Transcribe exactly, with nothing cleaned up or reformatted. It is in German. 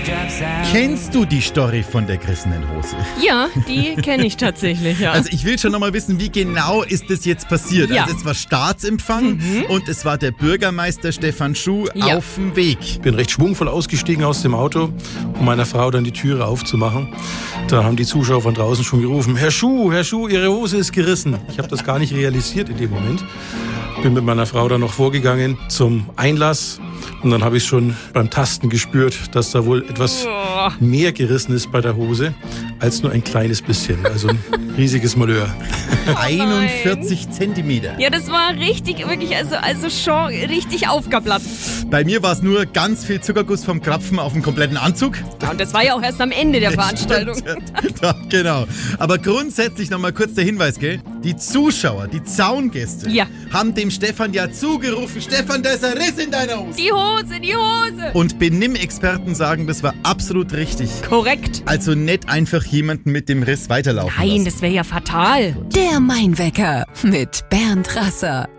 Kennst du die Story von der gerissenen Hose? Ja, die kenne ich tatsächlich, ja. Also ich will schon nochmal wissen, wie genau ist das jetzt passiert? Ja. Also es war Staatsempfang mhm. und es war der Bürgermeister Stefan Schuh ja. auf dem Weg. Ich bin recht schwungvoll ausgestiegen aus dem Auto, um meiner Frau dann die Türe aufzumachen. Da haben die Zuschauer von draußen schon gerufen, Herr Schuh, Herr Schuh, Ihre Hose ist gerissen. Ich habe das gar nicht realisiert in dem Moment. Bin mit meiner Frau dann noch vorgegangen zum Einlass. Und dann habe ich schon beim Tasten gespürt, dass da wohl etwas oh. mehr gerissen ist bei der Hose als nur ein kleines bisschen. Also ein riesiges Malheur. Oh einundvierzig Zentimeter. Ja, das war richtig, wirklich, also, also schon richtig aufgeplatzt. Bei mir war es nur ganz viel Zuckerguss vom Krapfen auf dem kompletten Anzug. Ja, und das war ja auch erst am Ende der Veranstaltung. Ja, genau. Aber grundsätzlich nochmal kurz der Hinweis, gell? Die Zuschauer, die Zaungäste, ja. haben dem Stefan ja zugerufen, Stefan, da ist ein Riss in deiner Hose. Die Hose, die Hose. Und Benimm-Experten sagen, das war absolut richtig. Korrekt. Also nicht einfach jemanden mit dem Riss weiterlaufen Nein, lassen. das wäre ja fatal. Der Mainwecker mit Bernd Rasser.